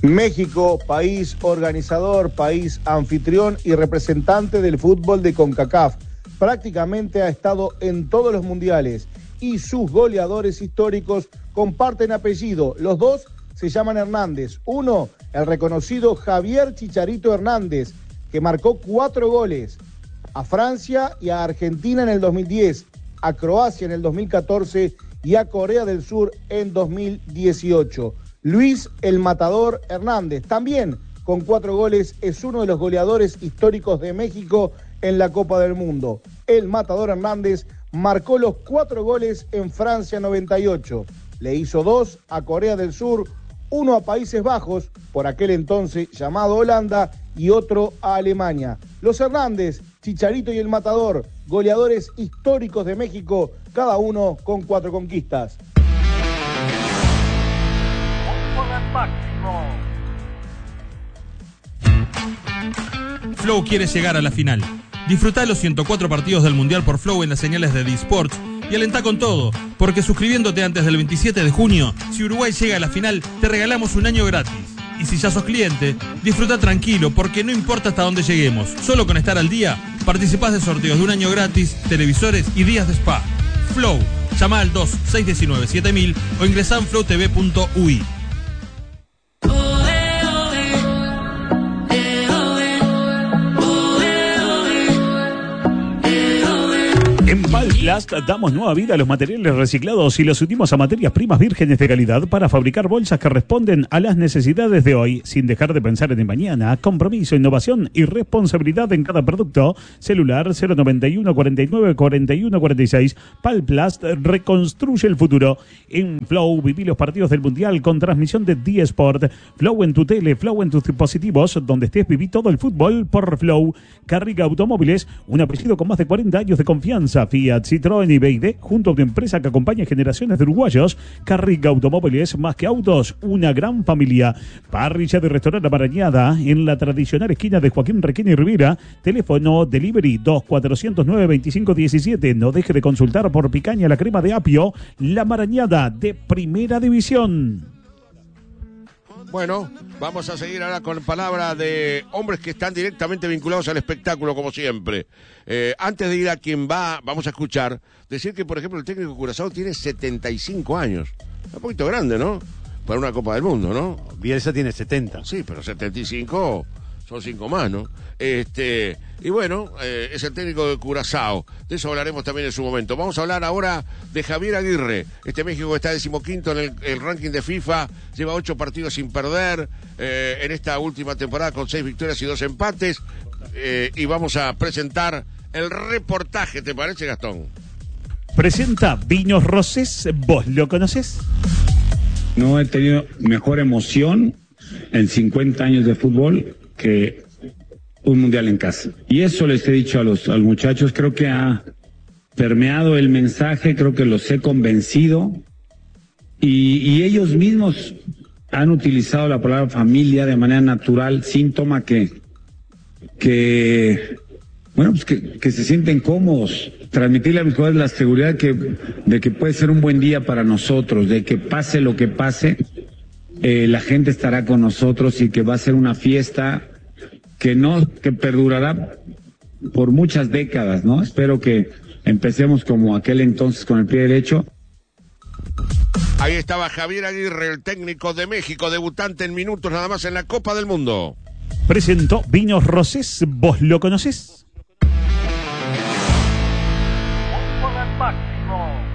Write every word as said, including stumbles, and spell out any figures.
México, país organizador, país anfitrión y representante del fútbol de CONCACAF, prácticamente ha estado en todos los mundiales y sus goleadores históricos comparten apellido. Los dos se llaman Hernández. Uno, el reconocido Javier Chicharito Hernández, que marcó cuatro goles a Francia y a Argentina en el dos mil diez, a Croacia en el dos mil catorce y a Corea del Sur en dos mil dieciocho. Luis el Matador Hernández, también con cuatro goles, es uno de los goleadores históricos de México en la Copa del Mundo. El Matador Hernández marcó los cuatro goles en Francia noventa y ocho. Le hizo dos a Corea del Sur, uno a Países Bajos, por aquel entonces llamado Holanda, y otro a Alemania. Los Hernández, Chicharito y el Matador, goleadores históricos de México, cada uno con cuatro conquistas. Flow quiere llegar a la final. Disfrutá los ciento cuatro partidos del Mundial por Flow en las señales de D-Sports y alentá con todo, porque suscribiéndote antes del veintisiete de junio, si Uruguay llega a la final, te regalamos un año gratis. Y si ya sos cliente, disfruta tranquilo, porque no importa hasta dónde lleguemos, solo con estar al día, participás de sorteos de un año gratis, televisores y días de spa. Flow, llama al dos seis uno nueve siete mil o ingresá en flow t v punto u i. En Palplast damos nueva vida a los materiales reciclados y los unimos a materias primas vírgenes de calidad para fabricar bolsas que responden a las necesidades de hoy, sin dejar de pensar en el mañana. Compromiso, innovación y responsabilidad en cada producto. Celular cero noventa y uno cuarenta y nueve cuarenta y uno cuarenta y seis. Palplast reconstruye el futuro. En Flow viví los partidos del Mundial con transmisión de D-Sport. Flow en tu tele, Flow en tus dispositivos. Donde estés, viví todo el fútbol por Flow. Carriga Automóviles, un apellido con más de cuarenta años de confianza. Fiat, Citroën y B y D, junto a una empresa que acompaña generaciones de uruguayos. Carriga Automóviles, más que autos, una gran familia. Parrilla de Restaurante Marañada, en la tradicional esquina de Joaquín Requena y Rivera. Teléfono delivery dos cuatrocientos nueve veinticinco diecisiete. No deje de consultar por picaña la crema de apio, La Marañada de Primera División. Bueno, vamos a seguir ahora con palabras de hombres que están directamente vinculados al espectáculo, como siempre. Eh, antes de ir a quien va, vamos a escuchar, decir que, por ejemplo, el técnico Curazao tiene setenta y cinco años. Un poquito grande, ¿no? Para una Copa del Mundo, ¿no? Bielsa tiene setenta. Sí, pero setenta y cinco son cinco más, ¿no? Este, y bueno, eh, es el técnico de Curazao. De eso hablaremos también en su momento. Vamos a hablar ahora de Javier Aguirre. Este México que está decimoquinto en el, el ranking de FIFA, lleva ocho partidos sin perder eh, en esta última temporada con seis victorias y dos empates. Eh, y vamos a presentar el reportaje, ¿te parece, Gastón? Presenta Viños Rosés. ¿Vos lo conocés? No he tenido mejor emoción en cincuenta años de fútbol que un mundial en casa. Y eso les he dicho a los, a los muchachos, creo que ha permeado el mensaje, creo que los he convencido y, y ellos mismos han utilizado la palabra familia de manera natural, síntoma que, que bueno, pues que, que se sienten cómodos. Transmitirle a mis jugadores la seguridad que, de que puede ser un buen día para nosotros, de que pase lo que pase, eh, la gente estará con nosotros y que va a ser una fiesta que no, que perdurará por muchas décadas, ¿no? Espero que empecemos como aquel entonces con el pie derecho. Ahí estaba Javier Aguirre, el técnico de México, debutante en minutos nada más en la Copa del Mundo. Presentó Viños Rosés. ¿Vos lo conocés? Máximo.